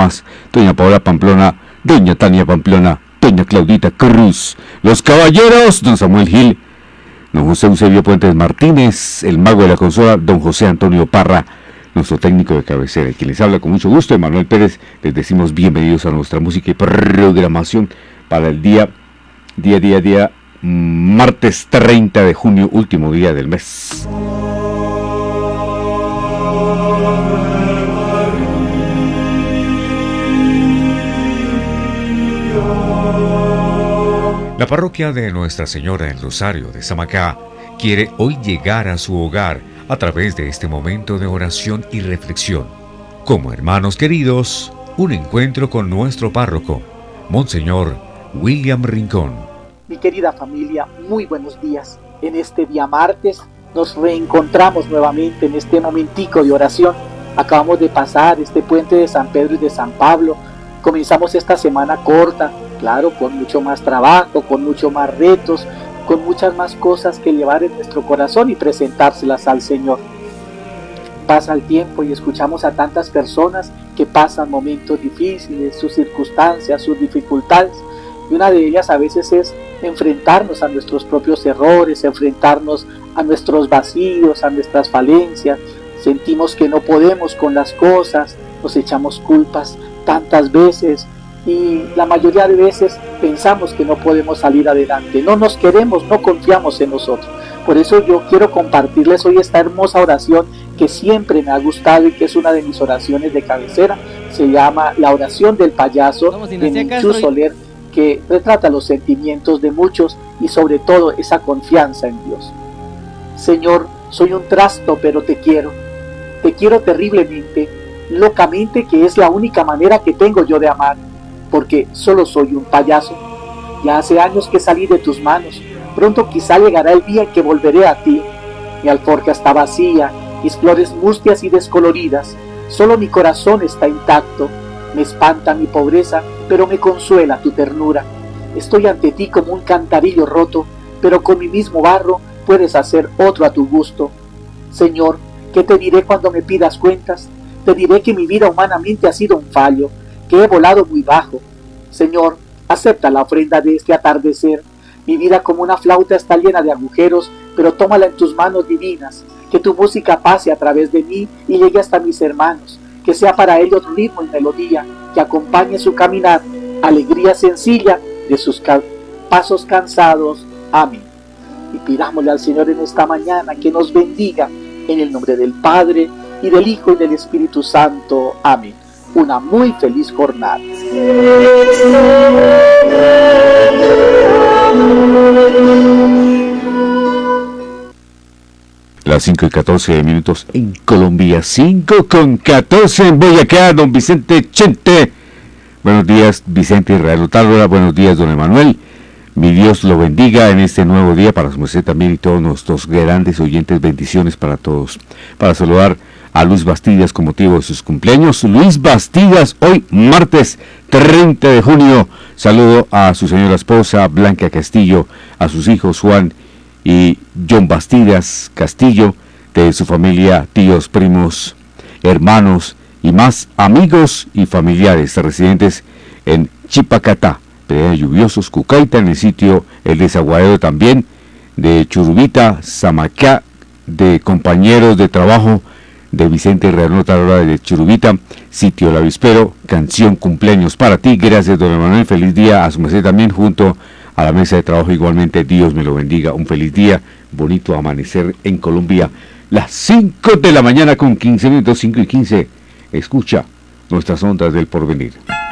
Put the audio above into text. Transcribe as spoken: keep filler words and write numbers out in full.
damas, doña Paola Pamplona, doña Tania Pamplona, doña Claudita Cruz, los caballeros, don Samuel Gil, don José Eusebio Puentes Martínez, el mago de la consola, don José Antonio Parra, nuestro técnico de cabecera, y quien les habla con mucho gusto, Emanuel Pérez. Les decimos bienvenidos a nuestra música y programación para el día, día, día, día, martes treinta de junio, último día del mes. La parroquia de Nuestra Señora del Rosario de Samacá quiere hoy llegar a su hogar a través de este momento de oración y reflexión. Como hermanos queridos, un encuentro con nuestro párroco, Monseñor William Rincón. Mi querida familia, muy buenos días. En este día martes nos reencontramos nuevamente en este momentico de oración. Acabamos de pasar este puente de San Pedro y de San Pablo. Comenzamos esta semana corta, claro, con mucho más trabajo, con mucho más retos, con muchas más cosas que llevar en nuestro corazón y presentárselas al Señor. Pasa el tiempo y escuchamos a tantas personas que pasan momentos difíciles, sus circunstancias, sus dificultades, y una de ellas a veces es enfrentarnos a nuestros propios errores, enfrentarnos a nuestros vacíos, a nuestras falencias. Sentimos que no podemos con las cosas, nos echamos culpas tantas veces, y la mayoría de veces pensamos que no podemos salir adelante, no nos queremos, no confiamos en nosotros. Por eso yo quiero compartirles hoy esta hermosa oración que siempre me ha gustado y que es una de mis oraciones de cabecera. Se llama la oración del payaso de Michu Soler, que retrata los sentimientos de muchos y sobre todo esa confianza en Dios. Señor, soy un trasto, pero te quiero, te quiero terriblemente, locamente, que es la única manera que tengo yo de amar, porque solo soy un payaso. Ya hace años que salí de tus manos, pronto quizá llegará el día en que volveré a ti. Mi alforja está vacía, mis flores mustias y descoloridas, solo mi corazón está intacto. Me espanta mi pobreza, pero me consuela tu ternura. Estoy ante ti como un cantarillo roto, pero con mi mismo barro puedes hacer otro a tu gusto. Señor, ¿qué te diré cuando me pidas cuentas? Te diré que mi vida humanamente ha sido un fallo, que he volado muy bajo. Señor, acepta la ofrenda de este atardecer. Mi vida como una flauta está llena de agujeros, pero tómala en tus manos divinas. Que tu música pase a través de mí y llegue hasta mis hermanos. Que sea para ellos ritmo y melodía, que acompañe su caminar, alegría sencilla de sus ca- pasos cansados. Amén. Y pidámosle al Señor en esta mañana que nos bendiga, en el nombre del Padre, y del Hijo, y del Espíritu Santo. Amén. Una muy feliz jornada. Las cinco y catorce minutos en Colombia, cinco con catorce en Boyacá, don Vicente Chente. Buenos días, Vicente Israel Otálora. Buenos días, don Emanuel. Mi Dios lo bendiga en este nuevo día para su merced también y todos nuestros grandes oyentes. Bendiciones para todos. Para saludar a Luis Bastidas con motivo de sus cumpleaños. Luis Bastidas, hoy martes treinta de junio. Saludo a su señora esposa Blanca Castillo, a sus hijos Juan y John Bastidas Castillo, de su familia, tíos, primos, hermanos y más amigos y familiares residentes en Chipacatá, Pereira Lluviosos, Cucaita, en el sitio El Desaguadero también, de Churubita, Samacá, de compañeros de trabajo de Vicente Reanota de Churubita, sitio El Avispero, canción cumpleaños para ti. Gracias, don Emanuel, feliz día a su merced también, junto a la mesa de trabajo igualmente. Dios me lo bendiga, un feliz día, bonito amanecer en Colombia. Las cinco de la mañana con quince minutos, cinco y quince, escucha nuestras ondas del porvenir.